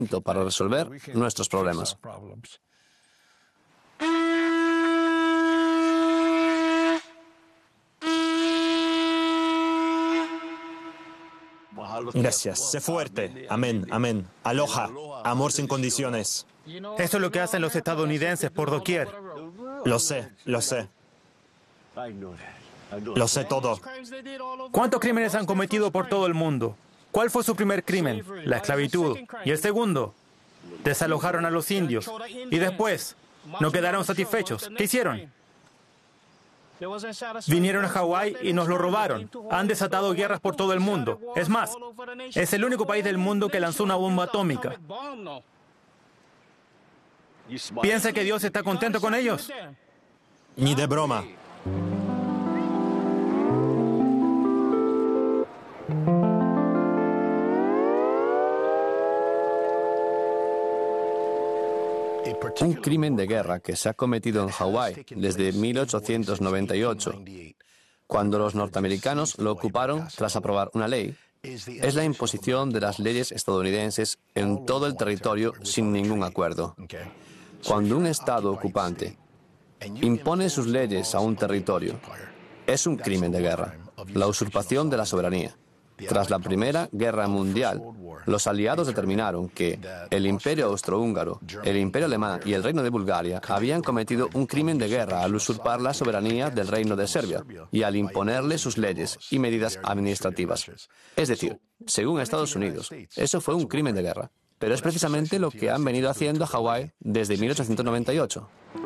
para resolver nuestros problemas. Gracias. Sé fuerte. Amén, amén. Aloha. Amor sin condiciones. Eso es lo que hacen los estadounidenses por doquier. Lo sé, lo sé. Lo sé todo. ¿Cuántos crímenes han cometido por todo el mundo? ¿Cuál fue su primer crimen? La esclavitud. ¿Y el segundo? Desalojaron a los indios. Y después, no quedaron satisfechos. ¿Qué hicieron? Vinieron a Hawái y nos lo robaron. Han desatado guerras por todo el mundo. Es más, es el único país del mundo que lanzó una bomba atómica. ¿Piensa que Dios está contento con ellos? Ni de broma. Un crimen de guerra que se ha cometido en Hawái desde 1898, cuando los norteamericanos lo ocuparon tras aprobar una ley, es la imposición de las leyes estadounidenses en todo el territorio sin ningún acuerdo. Cuando un Estado ocupante impone sus leyes a un territorio, es un crimen de guerra, la usurpación de la soberanía. Tras la Primera Guerra Mundial, los aliados determinaron que el Imperio Austrohúngaro, el Imperio Alemán y el Reino de Bulgaria habían cometido un crimen de guerra al usurpar la soberanía del Reino de Serbia y al imponerle sus leyes y medidas administrativas. Es decir, según Estados Unidos, eso fue un crimen de guerra. Pero es precisamente lo que han venido haciendo a Hawái desde 1898.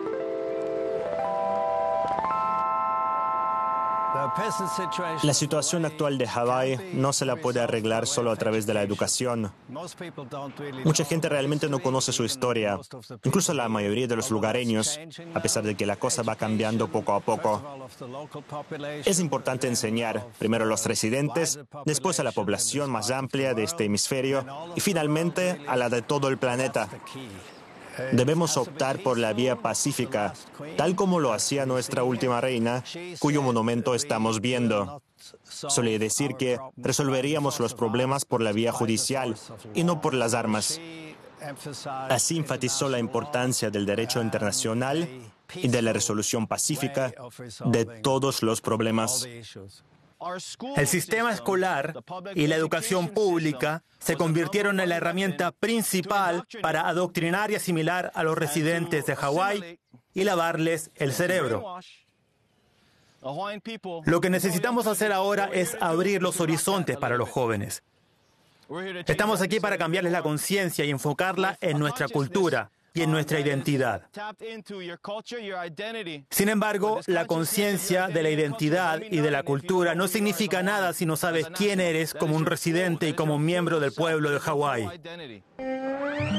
La situación actual de Hawái no se la puede arreglar solo a través de la educación. Mucha gente realmente no conoce su historia, incluso la mayoría de los lugareños, a pesar de que la cosa va cambiando poco a poco. Es importante enseñar primero a los residentes, después a la población más amplia de este hemisferio y finalmente a la de todo el planeta. Debemos optar por la vía pacífica, tal como lo hacía nuestra última reina, cuyo monumento estamos viendo. Solía decir que resolveríamos los problemas por la vía judicial y no por las armas. Así enfatizó la importancia del derecho internacional y de la resolución pacífica de todos los problemas. El sistema escolar y la educación pública se convirtieron en la herramienta principal para adoctrinar y asimilar a los residentes de Hawái y lavarles el cerebro. Lo que necesitamos hacer ahora es abrir los horizontes para los jóvenes. Estamos aquí para cambiarles la conciencia y enfocarla en nuestra cultura y en nuestra identidad. Sin embargo, la conciencia de la identidad y de la cultura no significa nada si no sabes quién eres como un residente y como un miembro del pueblo de Hawái.